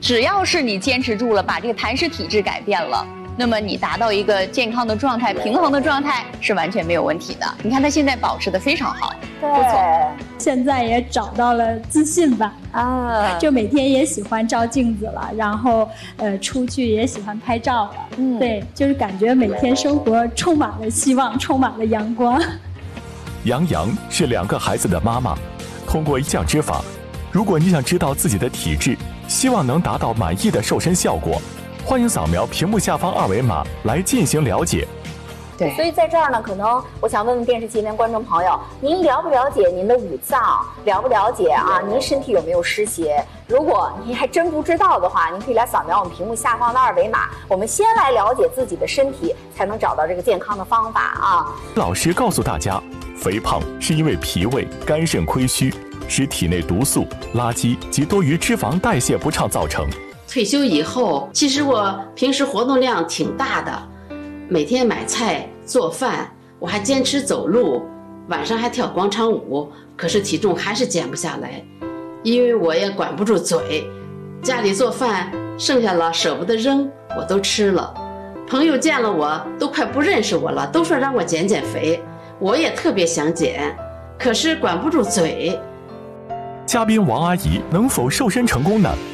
只要是你坚持住了，把这个痰湿体质改变了，那么你达到一个健康的状态、平衡的状态是完全没有问题的。你看他现在保持得非常好， 对， 不错。 现在也找到了自信吧，就每天也喜欢照镜子了，然后出去也喜欢拍照了，对，就是感觉每天生活充满了希望，充满了阳光。 杨洋是2个孩子的妈妈，通过一降脂法，如果你想知道自己的体质，希望能达到满意的瘦身效果，欢迎扫描屏幕下方2维码来进行了解。 对，所以在这儿呢，可能我想问问电视机前观众朋友，您了不了解您的五脏，了不了解啊？您身体有没有湿邪？如果您还真不知道的话，您可以来扫描我们屏幕下方的2维码。我们先来了解自己的身体，才能找到这个健康的方法啊。 老师告诉大家，肥胖是因为脾胃、肝肾亏虚，使体内毒素、垃圾及多余脂肪代谢不畅造成。 退休以后，其实我平时活动量挺大的，每天买菜做饭，我还坚持走路，晚上还跳广场舞，可是体重还是减不下来，因为我也管不住嘴，家里做饭剩下了舍不得扔，我都吃了。朋友见了我都快不认识我了，都说让我减减肥，我也特别想减，可是管不住嘴。 嘉宾王阿姨能否瘦身成功呢？